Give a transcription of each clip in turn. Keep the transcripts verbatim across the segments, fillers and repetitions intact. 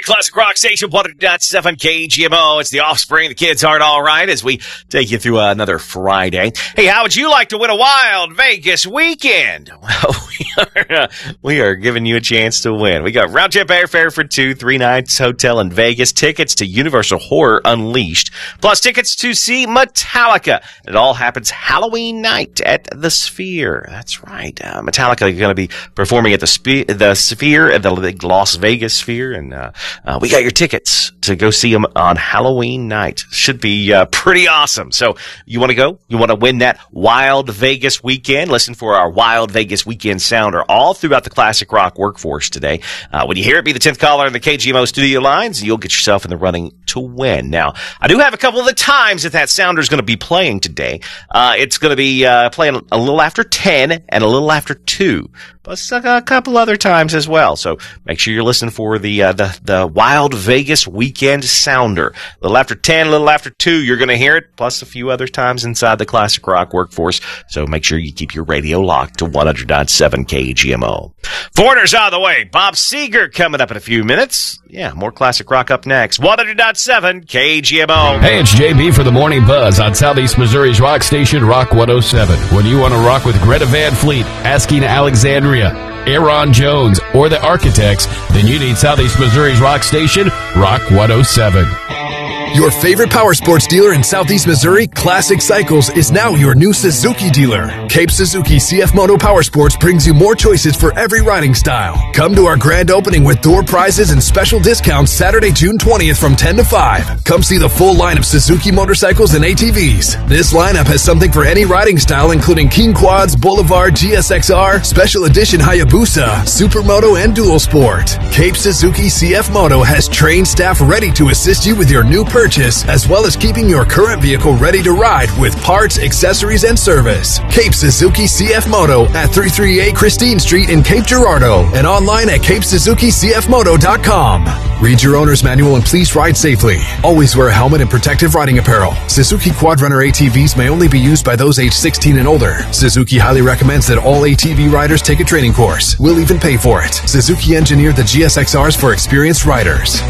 Classic Rock Station, one hundred point seven K G M O. It's the Offspring. The kids aren't all right as we take you through uh, another Friday. Hey, how would you like to win a wild Vegas weekend? Well, we are, uh, we are giving you a chance to win. We got round trip airfare for two, three nights hotel in Vegas, tickets to Universal Horror Unleashed, plus tickets to see Metallica. It all happens Halloween night at the Sphere. That's right. Uh, Metallica is going to be performing at the, Spe- the Sphere, at the Las Vegas Sphere, and uh, uh, we got your tickets to go see them on Halloween night. Should be uh, pretty awesome. So you want to go? You want to win that Wild Vegas weekend? Listen for our Wild Vegas weekend sounder all throughout the Classic Rock workforce today. Uh, when you hear it, be the tenth caller in the K G M O studio lines, you'll get yourself in the running to win. Now, I do have a couple of the times that that sounder is going to be playing today. Uh, it's going to be uh, playing a little after ten and a little after two. Plus a couple other times as well. So make sure you're listening for the uh, the the Wild Vegas Weekend Sounder. A little after ten, a little after two, you're going to hear it, plus a few other times inside the Classic Rock workforce. So make sure you keep your radio locked to one hundred point seven K G M O. Foreigners out of the way. Bob Seger coming up in a few minutes. Yeah, more Classic Rock up next. one hundred point seven K G M O. Hey, it's J B for the Morning Buzz on Southeast Missouri's rock station, Rock one oh seven. When you want to rock with Greta Van Fleet, Asking Alexandria, Aaron Jones, or the Architects, then you need Southeast Missouri's rock station, Rock one oh seven. Your favorite power sports dealer in Southeast Missouri, Classic Cycles, is now your new Suzuki dealer. Cape Suzuki C F Moto Power Sports brings you more choices for every riding style. Come to our grand opening with door prizes and special discounts Saturday, June twentieth from ten to five. Come see the full line of Suzuki motorcycles and A T Vs. This lineup has something for any riding style, including King Quads, Boulevard, G S X R, Special Edition Hayabusa, Supermoto, and Dual Sport. Cape Suzuki C F Moto has trained staff ready to assist you with your new purchase. Purchase, as well as keeping your current vehicle ready to ride with parts, accessories, and service. Cape Suzuki C F Moto at three thirty-eight Christine Street in Cape Girardeau and online at cape suzuki c f moto dot com. Read your owner's manual and please ride safely. Always wear a helmet and protective riding apparel. Suzuki Quadrunner A T Vs may only be used by those age sixteen and older. Suzuki highly recommends that all A T V riders take a training course. We'll even pay for it. Suzuki engineered the G S X Rs for experienced riders.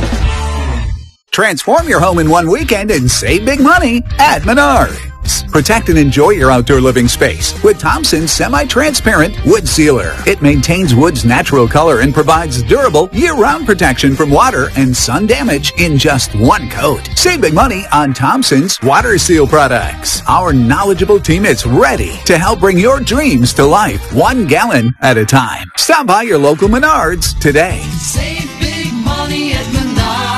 Transform your home in one weekend and save big money at Menards. Protect and enjoy your outdoor living space with Thompson's semi-transparent wood sealer. It maintains wood's natural color and provides durable year-round protection from water and sun damage in just one coat. Save big money on Thompson's water seal products. Our knowledgeable team is ready to help bring your dreams to life, one gallon at a time. Stop by your local Menards today. Save big money at Menards.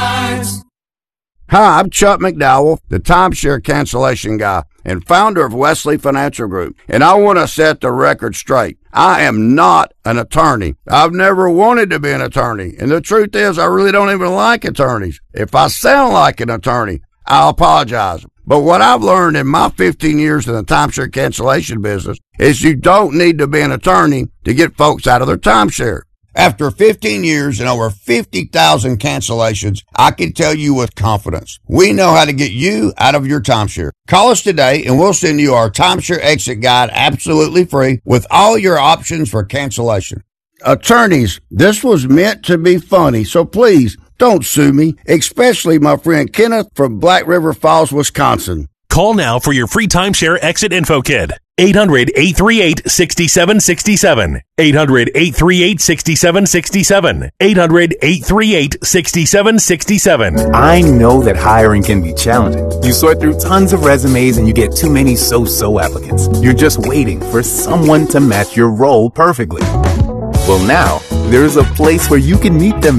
Hi, I'm Chuck McDowell, the timeshare cancellation guy and founder of Wesley Financial Group, and I want to set the record straight. I am not an attorney. I've never wanted to be an attorney, and the truth is I really don't even like attorneys. If I sound like an attorney, I apologize. But what I've learned in my fifteen years in the timeshare cancellation business is you don't need to be an attorney to get folks out of their timeshare. After fifteen years and over fifty thousand cancellations, I can tell you with confidence, we know how to get you out of your timeshare. Call us today and we'll send you our timeshare exit guide absolutely free with all your options for cancellation. Attorneys, this was meant to be funny, so please don't sue me, especially my friend Kenneth from Black River Falls, Wisconsin. Call now for your free timeshare exit info kit. eight hundred, eight three eight, six seven six seven. eight hundred, eight three eight, six seven six seven. eight hundred, eight three eight, six seven six seven. I know that hiring can be challenging. You sort through tons of resumes and you get too many so-so applicants. You're just waiting for someone to match your role perfectly. Well, now, there's a place where you can meet them